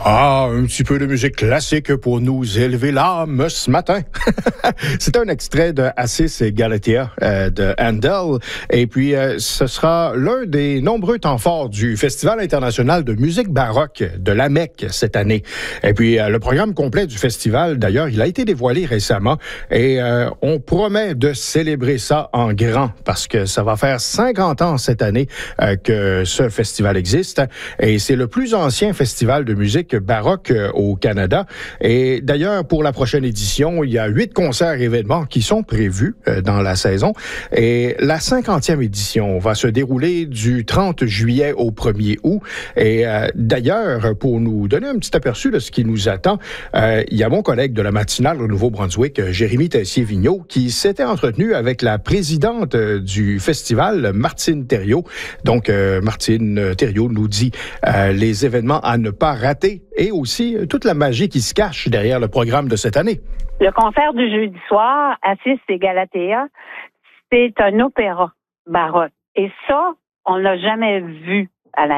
Ah, un petit peu de musique classique pour nous élever l'âme ce matin. C'est un extrait de Assis et Galatea de Handel. Et puis, ce sera l'un des nombreux temps forts du Festival international de musique baroque de l'AMEC cette année. Et puis, le programme complet du festival, d'ailleurs, il a été dévoilé récemment. Et on promet de célébrer ça en grand parce que ça va faire 50 ans cette année que ce festival existe. Et c'est le plus ancien festival de musique baroque au Canada. Et d'ailleurs, pour la prochaine édition, il y a 8 concerts et événements qui sont prévus dans la saison. Et la 50e édition va se dérouler du 30 juillet au 1er août. Et d'ailleurs, pour nous donner un petit aperçu de ce qui nous attend, il y a mon collègue de la matinale au Nouveau-Brunswick, Jérémy Tessier-Vigneault, qui s'était entretenu avec la présidente du festival, Martine Thériault. Donc, Martine Thériault nous dit les événements à ne pas rater et aussi toute la magie qui se cache derrière le programme de cette année. Le concert du jeudi soir, Assis et Galatea, c'est un opéra baroque. Et ça, on l'a jamais vu